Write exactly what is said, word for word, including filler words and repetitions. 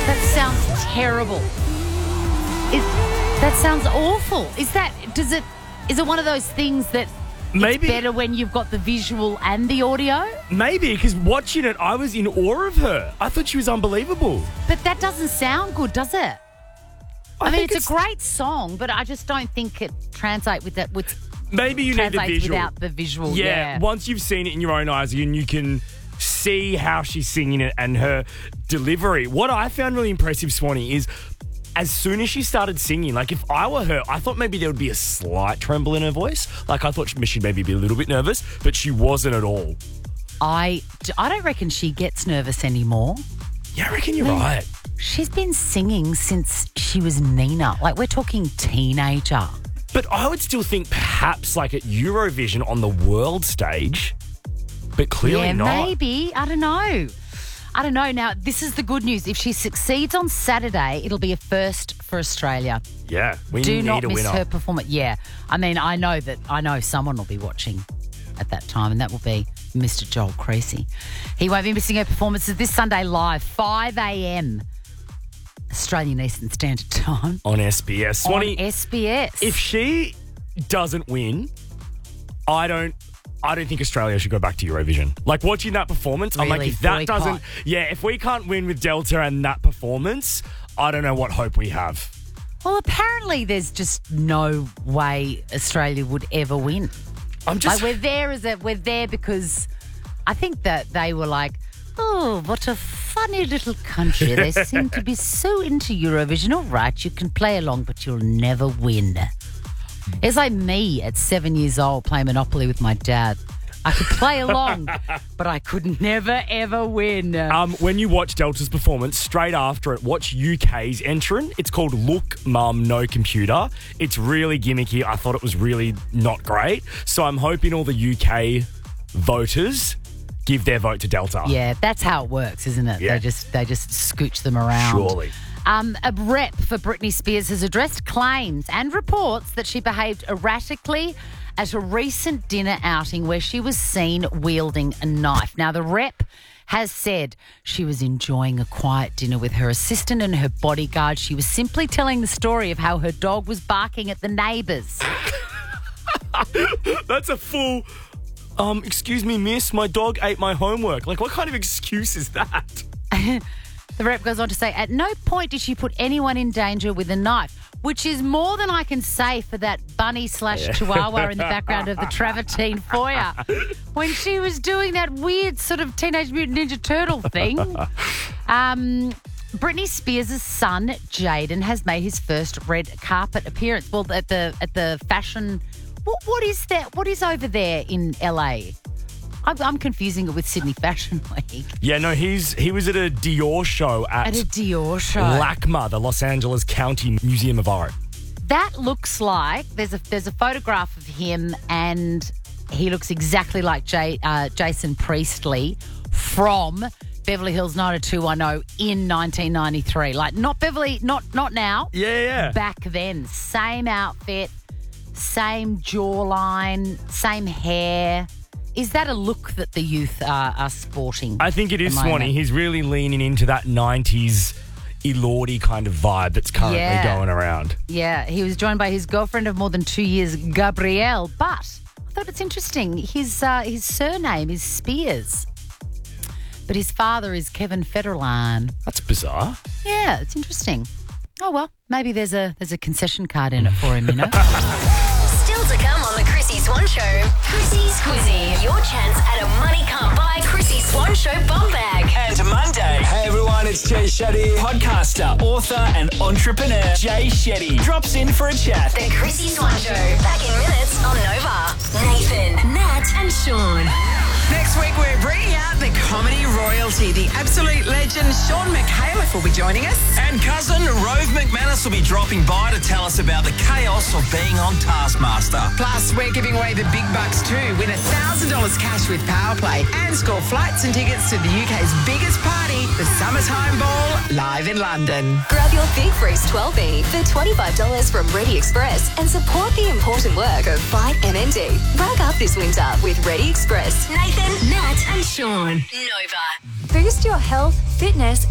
That sounds terrible. Is, that sounds awful. Is that, does it, is it one of those things that Maybe. it's better when you've got the visual and the audio? Maybe, because watching it, I was in awe of her. I thought she was unbelievable. But that doesn't sound good, does it? I, I mean, think it's, a great song, but I just don't think it translates with that. With Maybe you need the translates visual. without the visual. Yeah, Yeah. once you've seen it in your own eyes and you can see how she's singing it and her delivery. What I found really impressive, Swanee, is as soon as she started singing, like if I were her, I thought maybe there would be a slight tremble in her voice. Like I thought she'd maybe be a little bit nervous, but she wasn't at all. I, I don't reckon she gets nervous anymore. Yeah, I reckon you're I mean, right. She's been singing since she was Nina. Like, we're talking teenager. But I would still think perhaps like at Eurovision on the world stage, but clearly yeah, not. maybe. I don't know. I don't know. Now, this is the good news. If she succeeds on Saturday, it'll be a first for Australia. Yeah, we Do need not a miss winner. her performance. Yeah. I mean, I know that, I know someone will be watching at that time, and that will be Mister Joel Creasy. He won't be missing her performances this Sunday live, five a.m. Australian Eastern Standard Time. On S B S. Swanee, on S B S. if she doesn't win, I don't I don't think Australia should go back to Eurovision. Like watching that performance, I'm like, Really? if that Boycott. doesn't yeah, if we can't win with Delta and that performance, I don't know what hope we have. Well, apparently there's just no way Australia would ever win. I'm just Like we're there as a we're there because I think that they were like, oh, what a funny little country. They seem to be so into Eurovision. All right, you can play along, but you'll never win. It's like me at seven years old playing Monopoly with my dad. I could play along, but I could never, ever win. Um, when you watch Delta's performance, straight after it, watch U K's entrant. It's called Look, Mum, No Computer. It's really gimmicky. I thought it was really not great. So I'm hoping all the U K voters give their vote to Delta. Yeah, that's how it works, isn't it? Yeah. They just they just scooch them around. Surely. Um, a rep for Britney Spears has addressed claims and reports that she behaved erratically at a recent dinner outing where she was seen wielding a knife. Now, the rep has said she was enjoying a quiet dinner with her assistant and her bodyguard. She was simply telling the story of how her dog was barking at the neighbours. That's a full... Um, excuse me, miss, my dog ate my homework. Like, what kind of excuse is that? The rep goes on to say, at no point did she put anyone in danger with a knife, which is more than I can say for that bunny slash chihuahua in the background of the Travertine foyer when she was doing that weird sort of Teenage Mutant Ninja Turtle thing. Um, Britney Spears' son, Jaden, has made his first red carpet appearance. Well, at the at the fashion... What, what is that? What is over there in L A? I'm, I'm confusing it with Sydney Fashion Week. Yeah, no, he's he was at a Dior show at, At a Dior show. LACMA, the Los Angeles County Museum of Art. That looks like there's a there's a photograph of him, and he looks exactly like Jay, uh, Jason Priestley from Beverly Hills nine oh two one oh in nineteen ninety-three. Like not Beverly, not not now. Yeah, yeah. Back then, same outfit, same jawline, same hair. Is that a look that the youth are, are sporting? I think it is, at the moment? Swanee. He's really leaning into that nineties Elordi kind of vibe that's currently Yeah. going around. Yeah, he was joined by his girlfriend of more than two years, Gabrielle. But I thought it's interesting. His uh, his surname is Spears, but his father is Kevin Federline. That's bizarre. Yeah, it's interesting. Oh well, maybe there's a there's a concession card in it for him, you know. Still to come on the Chrissy Swan Show. Chrissy's Quizzy. Your chance at a money can't buy Chrissy Swan Show bum bag. And Monday. Hey everyone, it's Jay Shetty. Podcaster, author, and entrepreneur Jay Shetty drops in for a chat. The Chrissy Swan Show. Back in minutes on Nova. Nathan, Nat, and Sean. Next week, we're bringing out the comedy royalty. The absolute legend, Sean McHalef, will be joining us. And cousin Rove McManus will be dropping by to tell us about the chaos of being on Taskmaster. Plus, we're giving away the big bucks too. Win one thousand dollars cash with Powerplay and score flights and tickets to the U K's biggest party, the Summertime Ball, live in London. Grab your Big Freeze twelve B for twenty-five dollars from Ready Express and support the important work of Fight M N D. Rack up this winter with Ready Express. Nathan, Nat, and Sean. Nova. Boost your health, fitness,